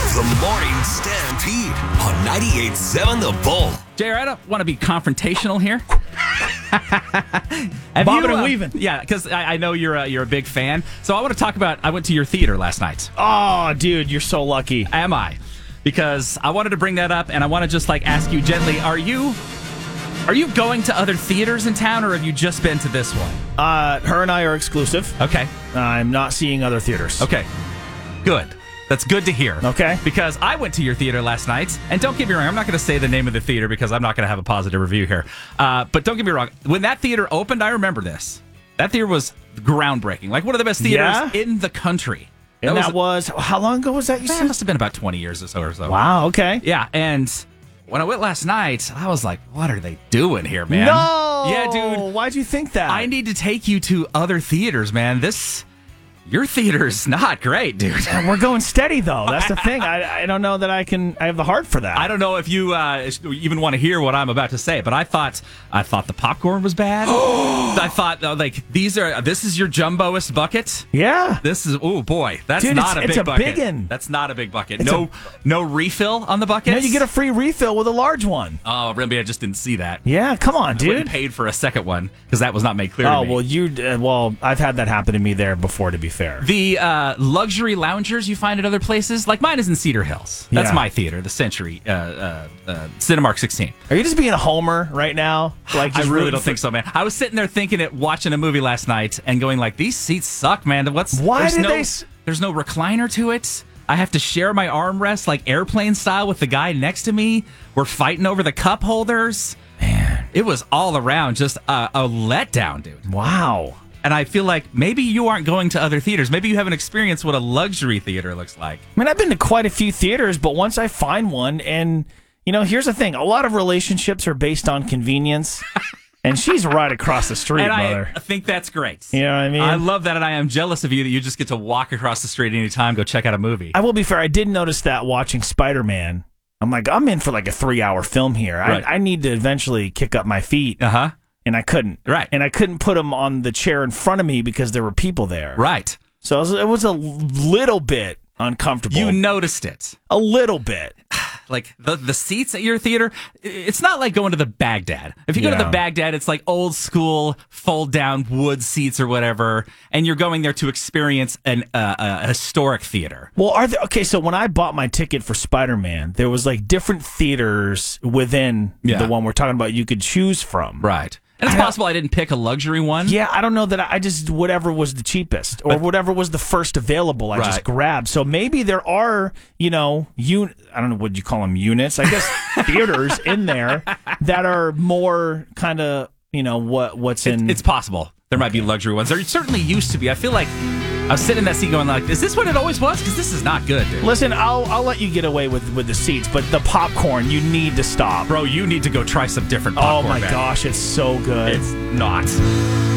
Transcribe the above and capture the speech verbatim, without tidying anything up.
The Morning Stampede on ninety-eight point seven The Bull. J R, I don't want to be confrontational here. Bobbing you, uh, and weaving. Yeah, because I, I know you're a, you're a big fan. So I want to talk about, I went to your theater last night. Oh, dude, you're so lucky. Am I? Because I wanted to bring that up, and I want to just like ask you gently, are you are you going to other theaters in town, or have you just been to this one? Uh, her and I are exclusive. Okay. I'm not seeing other theaters. Okay. Good. That's good to hear. Okay. Because I went to your theater last night, and don't get me wrong, I'm not going to say the name of the theater because I'm not going to have a positive review here. Uh, but don't get me wrong, when that theater opened, I remember this. That theater was groundbreaking, like one of the best theaters Yeah? in the country. And that was, that was how long ago was that? You Man, it said? must have been about twenty years or so. Or so. Wow. Okay. Yeah, and when I went last night, I was like, what are they doing here, man? No. Yeah, dude. Why'd you think that? I need to take you to other theaters, man. This, your theater is not great, dude. We're going steady though. That's the thing. I I don't know that I can. I have the heart for that. I don't know if you uh, even want to hear what I'm about to say, but I thought I thought the popcorn was bad. I thought uh, like these are this is your jumboest bucket. Yeah. This is oh boy, that's Dude, not it's- a big it's a bucket. biggin'. That's not a big bucket. It's no, a- no refill on the bucket. Now you get a free refill with a large one. Oh, maybe I just didn't see that. Yeah. Come on, I wouldn't dude. paid for a second one because that was not made clear. Oh to me. well, you. Uh, well, I've had that happen to me there before. To be fair. The uh, luxury loungers you find at other places, like mine is in Cedar Hills. That's Yeah. my theater, the Century, uh, uh, uh, Cinemark sixteen. Are you just being a homer right now? Like, I just really rooting don't for- think so, man. I was sitting there thinking it, watching a movie last night, and going like, "These seats suck, man. What's Why there's did no, they s- There's no recliner to it. I have to share my armrest like airplane style with the guy next to me. We're fighting over the cup holders. Man, it was all around just a, a letdown, dude. Wow. And I feel like maybe you aren't going to other theaters. Maybe you haven't experienced what a luxury theater looks like. I mean, I've been to quite a few theaters, but once I find one, and you know, here's the thing: a lot of relationships are based on convenience, and she's right across the street, And brother. I think that's great. You know what I mean? I love that, and I am jealous of you that you just get to walk across the street anytime, go check out a movie. I will be fair. I did notice that watching Spider Man. I'm like, I'm in for like a three hour film here. Right. I, I need to eventually kick up my feet, Uh huh. and I couldn't. Right. And I couldn't put them on the chair in front of me because there were people there. Right. So it was, it was a little bit uncomfortable. You noticed it. a little bit. Like the the seats at your theater, it's not like going to the Baghdad. If you go to Yeah. the Baghdad, it's like old school fold down wood seats or whatever, and you're going there to experience an uh, a historic theater. Well, are there, okay, so when I bought my ticket for Spider-Man, there was like different theaters within Yeah. the one we're talking about you could choose from. Right. And it's I- possible I didn't pick a luxury one. Yeah, I don't know that I, I just, whatever was the cheapest or whatever was the first available, I Right. just grabbed. So maybe there are, you know, un- I don't know, what you call them, units, I guess, theaters in there that are more kind of, you know, what what's It- in. it's possible. There might be luxury ones. There certainly used to be. I feel like I was sitting in that seat going like, is this what it always was? Because this is not good, dude. Listen, I'll I'll let you get away with, with the seats, but the popcorn, you need to stop. Bro, you need to go try some different Oh popcorn. my man. gosh, it's so good. It's not.